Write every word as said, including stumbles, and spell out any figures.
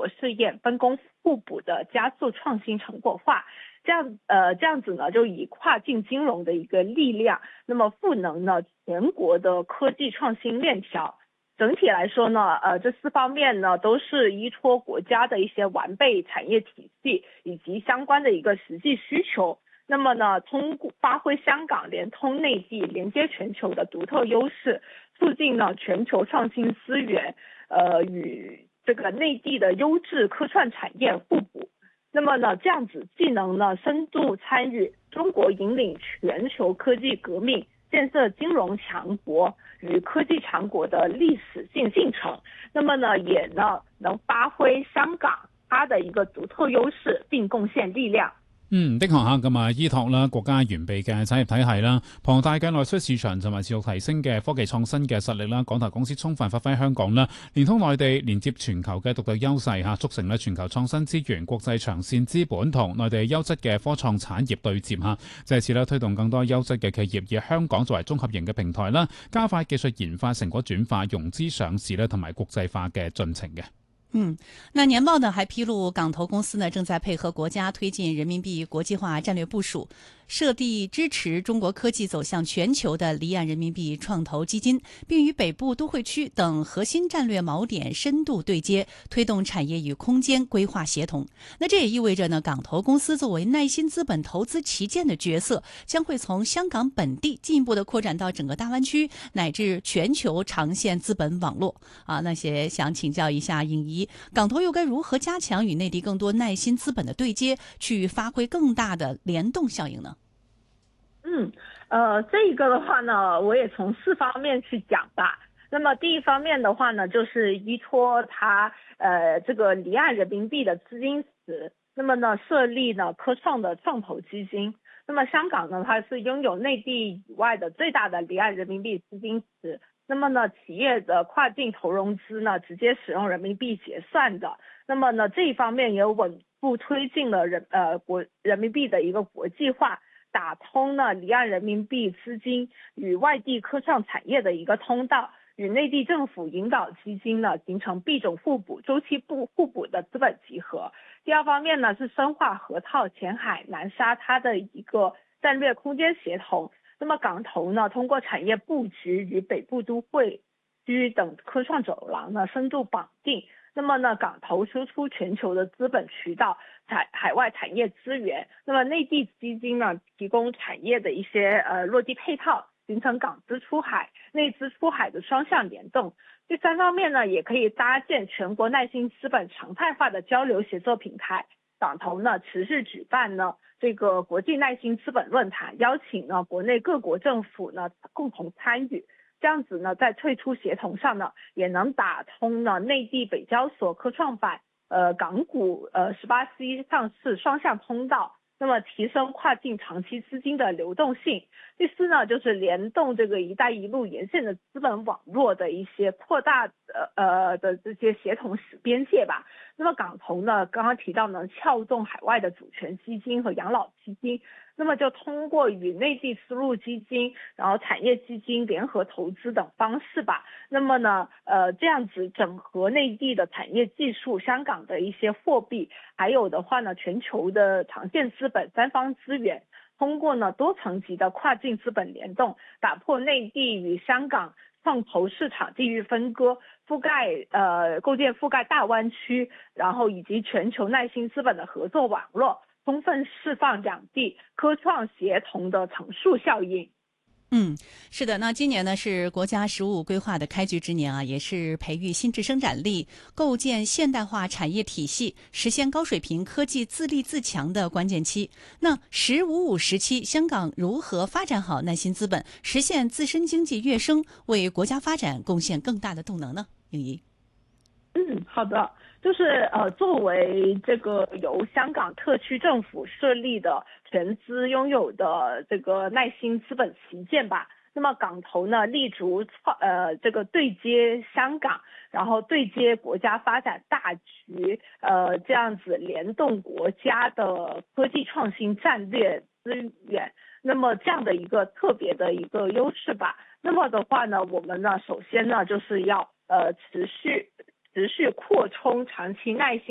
国试验，分工互补的加速创新成果化。这样呃这样子呢，就以跨境金融的一个力量，那么赋能呢全国的科技创新链条。整体来说呢，呃，这四方面呢都是依托国家的一些完备产业体系以及相关的一个实际需求。那么呢，通过发挥香港连通内地、连接全球的独特优势，促进呢全球创新资源，呃，与这个内地的优质科创产业互补。那么呢，这样子既能呢深度参与中国引领全球科技革命，建设金融强国与科技强国的历史性进程，那么呢，也呢能发挥香港它的一個獨特優勢，並貢獻力量。 嗯，的確嚇，咁啊，依託啦國家完備嘅產業體系啦，龐大嘅內需市場同埋持續提升嘅科技創新嘅實力啦，港投公司充分發揮香港啦，連通內地、連接全球嘅獨特優勢嚇，促成咧全球創新資源、國際長線資本同內地優質嘅科創產業對接嚇，藉此咧推動更多優質嘅企業以香港作為綜合型嘅平台啦，加快技術研發成果轉化、融資上市咧同埋國際化嘅進程嘅。 嗯，那年報呢還披露，港投公司呢正在配合國家推進人民幣國際化戰略部署，設立支持中國科技走向全球的離岸人民幣創投基金，並與北部都會區等核心戰略錨點深度對接，推動產業與空間規劃協同。那這也意味着呢，港投公司作為耐心資本投資旗艦的角色，將會從香港本地進一步的擴展到整個大灣區乃至全球長線資本網絡啊。那些想請教一下穎儀，港投又該如何加強與內地更多耐心資本的對接，去發揮更大的聯動效應呢？ 嗯，呃，這個的話呢，我也從四方面去講吧。那麼第一方面的話呢，就是依託它，呃，這個離岸人民幣的資金池，那麼呢，設立呢科創的創投基金。那麼香港呢，它是擁有內地以外的最大的離岸人民幣資金池。那麼呢，企業的跨境投融資呢，直接使用人民幣結算的。那麼呢，這一方面也穩步推進了人呃國人民幣的一個國際化，打通呢離岸人民幣資金與外地科創產業的一個通道，與內地政府引導基金呢形成幣種互補、周期不互補的資本集合。第二方面呢，是深化河套、前海、南沙它的一個戰略空間協同。那麼港投呢，通過產業布局與北部都會區等科創走廊呢深度綁定。那麼呢，港投輸出全球的資本渠道、海海外產業資源。那麼內地基金呢，提供產業的一些呃落地配套，形成港資出海、內資出海的雙向聯動。第三方面呢，也可以搭建全國耐心資本常態化的交流協作平台。港投呢，持續舉辦呢這個國際耐心資本論壇，邀請呢國內各國政府呢共同參與。這樣子呢，在退出協同上呢，也能打通呢內地北交所科創板、呃港股呃十八 C 上市雙向通道，那麼提升跨境長期資金的流動性。第四呢，就是聯動這個一帶一路沿線的資本網絡的一些擴大呃呃的這些協同邊界吧。那麼港投呢，剛剛提到呢，撬動海外的主權基金和養老基金。那麼就通過與內地絲路基金，然後產業基金聯合投資等方式吧。那麼呢，呃，這樣子整合內地的產業技術、香港的一些貨幣，還有的話呢，全球的長線資本三方資源，通過呢多層級的跨境資本聯動，打破內地與香港創投市場地域分割，覆蓋呃構建覆蓋大灣區，然後以及全球耐心資本的合作網絡。充分釋放兩地科創協同的乘數效應。 嗯，是的，那今年呢是國家“十五”規劃的開局之年啊，也是培育新質生產力、構建現代化產業體系、實現高水平科技自立自強的關鍵期。那“十五五”時期，香港如何發展好耐心資本，實現自身經濟躍升，為國家發展貢獻更大的動能呢？穎儀。 嗯，好的。就是呃，作為這個由香港特區政府設立的全資擁有的這個耐心資本旗艦吧，那麼港投呢立足呃這個對接香港，然後對接國家發展大局，呃這樣子聯動國家的科技創新戰略資源，那麼這樣的一個特別的一個優勢吧。那麼的話呢，我們呢首先呢就是要呃持續。持續擴充長期耐心